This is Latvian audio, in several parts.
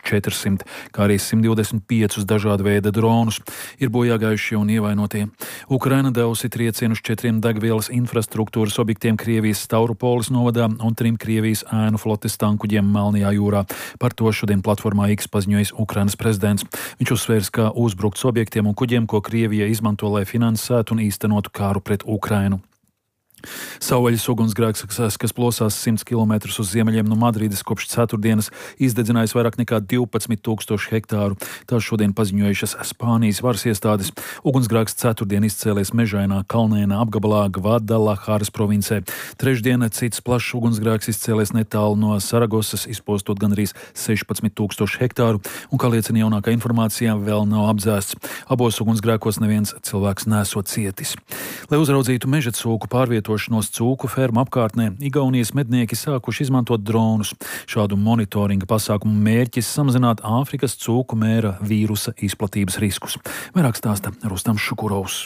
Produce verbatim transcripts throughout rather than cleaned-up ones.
četrsimt, kā arī simt divdesmit piecus dažāda veida dronus. Ir bojāgājušie un ievainotie. Ukraina devusi triecienu uz četriem degvielas infrastruktūras objektiem Krievijas Stavropolis novadā un trim Krievijas ēnu flotes tankuģiem Melnajā jūrā. Par to šodien platformā X paziņojis Ukrainas prezidents. Viņš uzsvērs, ka uzbrukts objektiem un kuģiem, ko Krievija izmanto, lai finansētu un īstenotu kāru pret Ukrainu. Savvaļas ugunsgrēks, kas plosās simts kilometrus uz ziemeļiem no Madrides, kopš ceturtdienas izdedzinājis vairāk nekā divpadsmit tūkstoši hektāru. Tā šodien paziņojušas Spānijas varas iestādes. Ugunsgrēks ceturtdien izcēlies mežainā kalnēnā apgabalā Gvadalaharas provincē. Trešdien cits plašs ugunsgrēks izcēlies netālu no Saragosas, izpostot gandrīz sešpadsmit tūkstoši hektāru, un, kā liecina jaunākā informācija, vēl nav apdzēsts. Abos ugunsgrēkos neviens cilvēks nesot cietis. Lai uzraudzītu meža cūku pārvietošanos cūku fermu apkārtnē, Igaunijas mednieki sākuši izmantot dronus. Šādu monitoringa pasākumu mērķis samazināt Āfrikas cūku mēra vīrusa izplatības riskus. Vairāk stāsta Rustams Šukurovs.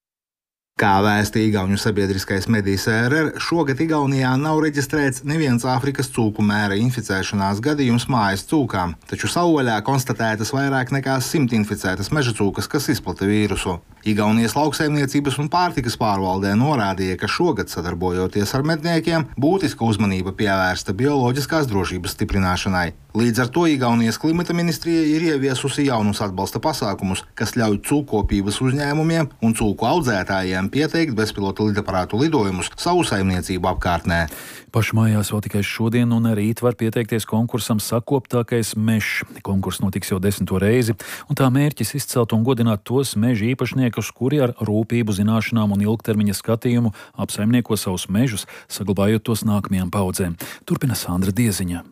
Kā vēsta Igauņu sabiedriskais medijs R R, šogad Igaunijā nav reģistrēts neviens Āfrikas cūku mēra inficēšanās gadījums mājas cūkām, taču savvaļā konstatētas vairāk nekā simt inficētas meža cūkas, kas izplata vīrusu. Igaunijas lauksaimniecības un pārtikas pārvaldē norādīja, ka šogad, sadarbojoties ar medniekiem, būtiska uzmanība pievērsta bioloģiskās drošības stiprināšanai. Līdz ar to Igaunijas klimata ministrija ir ieviesusi jaunus atbalsta pasākumus, kas ļauj cūkopības uzņēmumiem un cūku audzētājiem pieteikt bezpilota lidaparātu lidojumus savu saimniecību apkārtnē. Pašmājās vēl tikai šodien un rīt var pieteikties konkursam Sakoptākais mežs. Konkurss notiks jau desmito reizi, un tā mērķis izcelt un godināt tos meža īpašniekus, kuri ar rūpību, zināšanām un ilgtermiņa skatījumu apsaimnieko savus mežus, saglabājot tos nākamajām paudzēm. Turpina Sandra Dieziņa.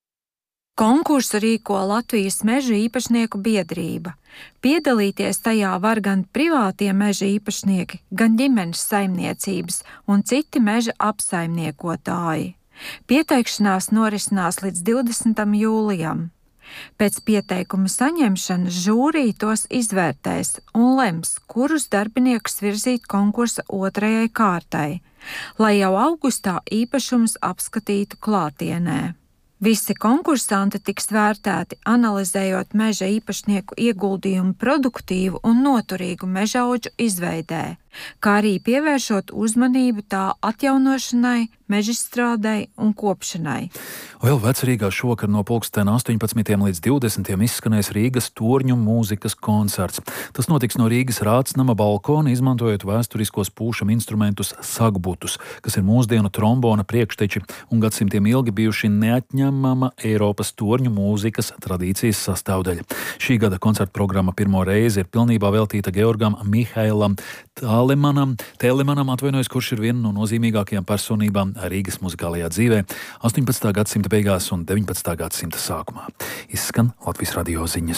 Konkursu rīko Latvijas meža īpašnieku biedrība. Piedalīties tajā var gan privātie meža īpašnieki, gan ģimenes saimniecības un citi meža apsaimniekotāji. Pieteikšanās norisinās līdz divdesmitam jūlijam. Pēc pieteikuma saņemšanas žūrija tos izvērtēs un lems, kurus darbiniekus virzīt konkursa otrajai kārtai, lai jau augustā īpašumus apskatītu klātienē. Visi konkursanti tiks vērtēti, analizējot meža īpašnieku ieguldījumu produktīvu un noturīgu mežaudžu izveidē, kā arī pievēršot uzmanību tā atjaunošanai, mežstrādei un kopšanai. Vēl Vecrīgā šovakar no pulksten astoņpadsmitiem līdz divdesmitiem izskanēs Rīgas torņu mūzikas koncerts. Tas notiks no Rīgas Rātsnama balkona, izmantojot vēsturiskos pūšam instrumentus sagbutus, kas ir mūsdienu trombona priekšteči un gadsimtiem ilgi bijuši neatņemama Eiropas torņu mūzikas tradīcijas sastāvdaļa. Šī gada koncerta programma pirmo reizi ir pilnībā veltīta Georgam Mihailam Tālemanam, Telemanam, atvainojas, kurš ir viena no nozīmīgākajām personībām Rīgas muzikālajā dzīvē astoņpadsmitā gadsimta beigās un deviņpadsmitā gadsimta sākumā. Izskan Latvijas radio ziņas.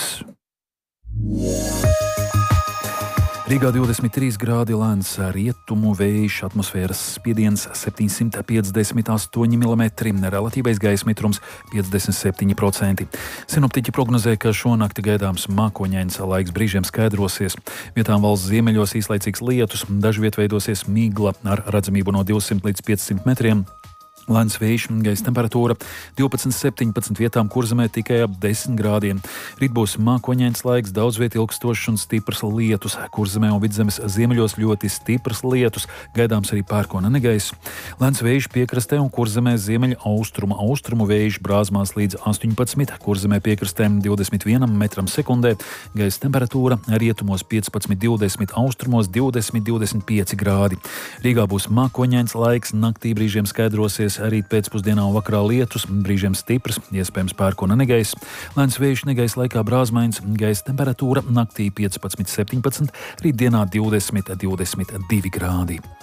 Rīgā divdesmit trīs grādi, lēns rietumu vējš, atmosfēras spiediens septiņsimt piecdesmit astoņi milimetri, relatīvais gaisa mitrums piecdesmit septiņi procenti. Sinoptiķi prognozē, ka šonakti gaidāms mākoņains laiks, brīžiem skaidrosies. Vietām valsts ziemeļos īslaicīgs lietus, dažviet veidosies migla ar redzamību no divsimt līdz piecsimt metriem. Lēns vējš, gaisa temperatūra divpadsmit septiņpadsmit, vietām Kurzemē tikai ap desmit grādiem. Rīt būs mākoņains laiks, daudz viet ilgstošs un stiprs lietus. Kurzemē un Vidzemes ziemeļos ļoti stiprs lietus, gaidāms arī pērkona negaiss. Lēns vējš piekrastē un Kurzemē ziemeļa austrumu, austrumu vējš brāzmās līdz astoņpadsmit, Kurzemē piekrastēm divdesmit vienam metram sekundē. Gaisa temperatūra rietumos piecpadsmit divdesmit, austrumos divdesmit divdesmit pieci grādi. Rīgā būs mākoņains laiks, naktī brīžiem skaidrosies. Rīt pēcpusdienā un vakarā lietus, brīžiem stiprs, iespējams pērkona negaiss. Lēns vējš negaisa laikā brāzmains, gaisa temperatūra naktī piecpadsmit septiņpadsmit, rīt dienā divdesmit divdesmit divi grādi.